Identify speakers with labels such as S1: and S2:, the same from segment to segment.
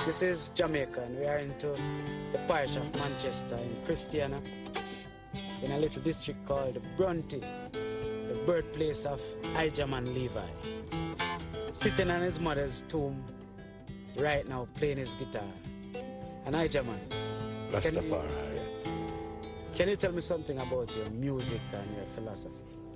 S1: This is Jamaica, and we are into the parish of Manchester in Christiana, in a little district called Bronte, the birthplace of Ijaman Levi. Sitting on his mother's tomb right now, playing his guitar. And Ijaman,
S2: Rastafari.
S1: Can you tell me something about your music and your philosophy?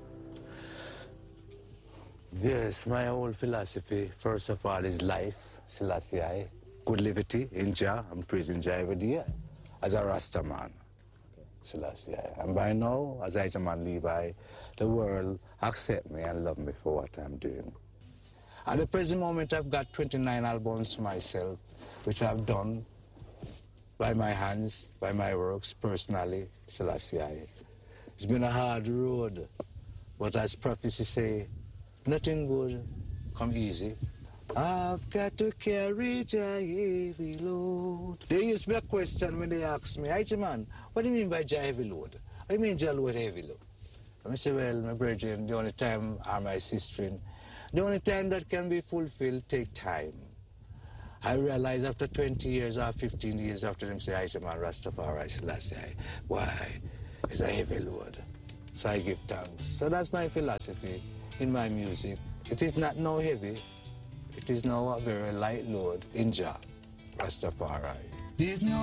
S2: Yes, my whole philosophy, first of all, is life, Selassie I. Good liberty in Jah, I'm praising Jah every day as a Rasta man, Selassie I. And by now, as Ijaman Levi, the world accept me and love me for what I'm doing. At the present moment, I've got 29 albums myself, which I've done by my hands, by my works, personally, Selassie I. It's been a hard road, but as prophecy say, nothing good come easy. I've got to carry Jah heavy load. They used me a question when they asked me, Ijaman, what do you mean by Jah heavy load? I mean Jah load heavy load. I say, well, my brethren, the only time, or my sister, the only time that can be fulfilled take time. I realize after 20 years or 15 years after them say, Ijaman Rastafari Selassie, why, it's a heavy load. So I give thanks. So that's my philosophy in my music. It is not no heavy. It is now a very light load in Jah Rastafari. There's no